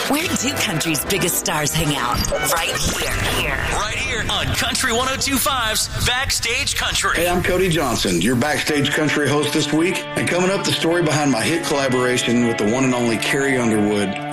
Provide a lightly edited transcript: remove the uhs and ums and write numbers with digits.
Where do country's biggest stars hang out? Right here. Right here on Country 102.5's Backstage Country. Hey, I'm Cody Johnson, your Backstage Country host this week. And coming up, the story behind my hit collaboration with the one and only Carrie Underwood